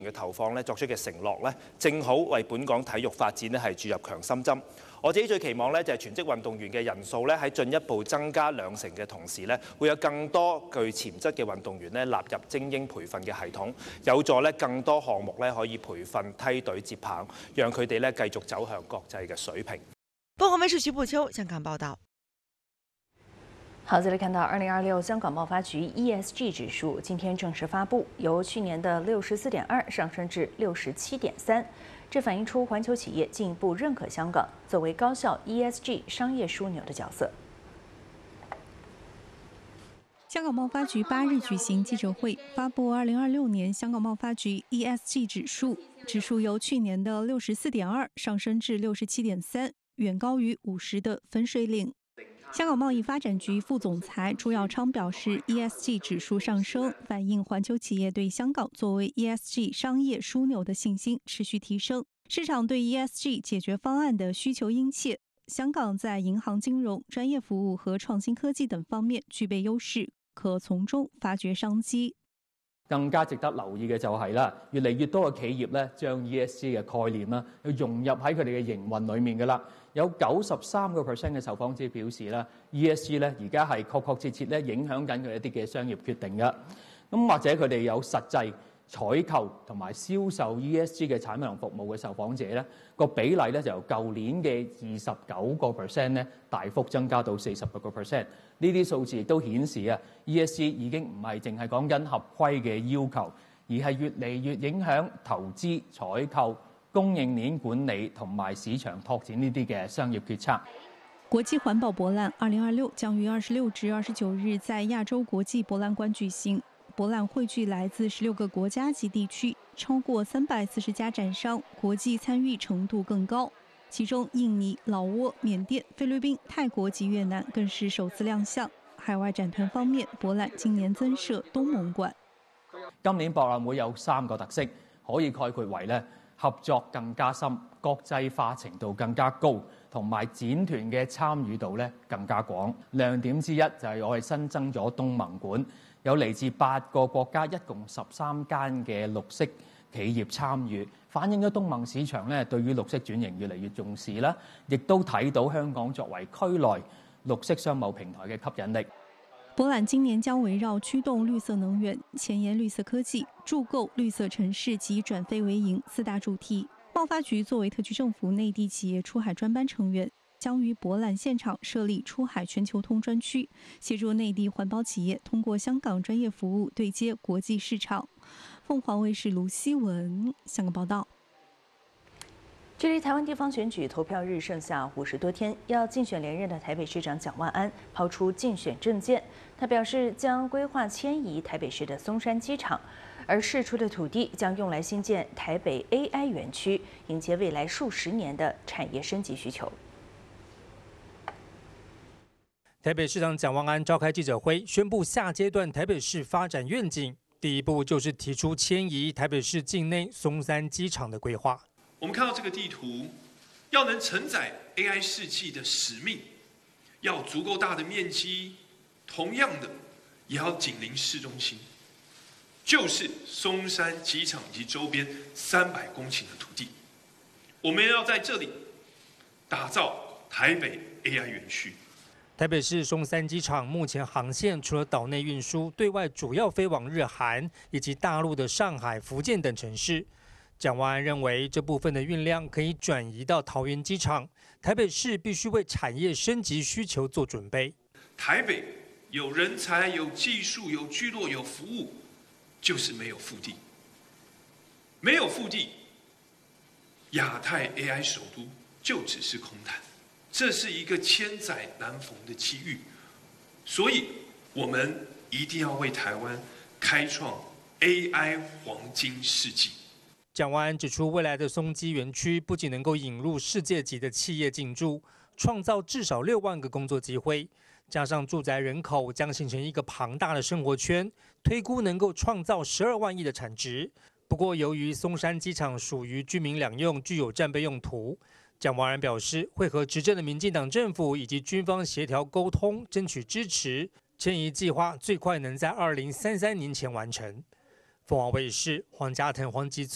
嘅投放咧作出嘅承諾咧，正好為本港體育發展咧係注入強心針。我自己最期望咧就係全職運動員嘅人數咧喺進一步增加2成嘅同時咧，會有更多具潛質嘅運動員咧納入精英培訓嘅系統，有助咧更多項目咧可以培訓梯隊接棒，讓佢哋咧繼續走向國際嘅水平。 凤凰卫視徐步秋香港報道。 好，再来看到2026香港贸发局 ESG 指数今天正式发布，由去年的64.2上升至67.3，这反映出环球企业进一步认可香港作为高效 ESG 商业枢纽的角色。 香港贸发局8日举行记者会，发布2026年香港贸发局 ESG 指数，指数由去年的64.2上升至67.3，远高于50的分水岭。香港贸易发展局副总裁朱耀昌表示 ，ESG 指数上升反映环球企业对香港作为 ESG 商业枢纽的信心持续提升，市场对 ESG 解决方案的需求殷切。香港在银行金融、专业服务和创新科技等方面具备优勢，可從中發掘商機。 更加值得留意嘅就係啦，越嚟越多嘅企業咧，將 ESG 嘅概念啦，要融入喺佢哋嘅營運裡面㗎啦。有93%嘅受訪者表示啦 ，ESG 咧而家係確確切切咧影響緊佢一啲嘅商業決定㗎。咁或者佢哋有實際採購同埋銷售 ESG 嘅產品同服務嘅受訪者咧，個比例咧就由舊年嘅29%咧大幅增加到40%。呢啲數字亦都顯示啊 ，ESG 已經唔係淨係講緊合規嘅要求，而係越嚟越影響投資、採購、供應鏈管理同埋市場拓展呢啲嘅商業決策。 國際環保博覽2026將於26至29日在亞洲國際博覽館舉行。博覽匯聚來自16個國家及地區，超過340家展商，國際參與程度更高。其中，印尼、老撾、緬甸、菲律賓、泰國及越南更是首次亮相。海外展團方面，博覽今年增設東盟館。 今年博覽會有3個特色，可以概括為咧合作更加深、國際化程度更加高，同埋展團嘅參與度咧更加廣。亮點之一就係我哋新增咗東盟館，有嚟自8個國家，一共13間嘅綠色企業參與，反映咗東盟市場咧對於綠色轉型越嚟越重視啦，亦都睇到香港作為區內綠色商貿平台嘅吸引力。 博覽今年將圍繞驅動綠色能源、前沿綠色科技、築構綠色城市及轉廢為盈4大主題。貿發局作為特區政府內地企業出海專班成員，將於博覽現場設立出海全球通專區，協助內地環保企業通過香港專業服務對接國際市場。鳳凰衛視盧希文香港報道。 距離台灣地方選舉投票日剩下50多天，要競選連任的台北市長蔣萬安拋出競選政見，他表示將規劃遷移台北市的松山機場，而釋出的土地將用來興建台北 AI 園區，迎接未來數十年的產業升級需求。 台北市長蔣萬安召開記者會，宣布下階段台北市發展願景，第一步就是提出遷移台北市境內松山機場的規劃。 我們看到這個地圖，要能承載 AI 世紀的使命，要有足夠大的面積，同樣的也要緊鄰市中心，就是松山機場以及周邊300公頃的土地，我們要在這裡打造台北 AI 園區。 台北市松山機場目前航線除了島內運輸，對外主要飛往日韓以及大陸的上海、福建等城市。蔣萬安認為，這部分的運量可以轉移到桃園機場，台北市必須為產業升級需求做準備。 台北有人才、有技術、有聚落、有服務，就是沒有腹地。沒有腹地，亞太 AI 首都就只是空談。這是一個千載難逢的機遇，所以我們一定要為台灣開創 AI 黃金世紀。 蔣萬安指出，未來的松基園區不僅能夠引入世界級的企業進駐，創造至少6萬個工作機會，加上住宅人口將形成一個龐大的生活圈，推估能夠創造12萬億的產值。不過，由於松山機場屬於居民兩用，具有戰備用途，蔣萬安表示會和執政的民進黨政府以及軍方協調溝通，爭取支持。遷移計劃最快能在2033年前完成。鳳凰衛視黃家騰、黃吉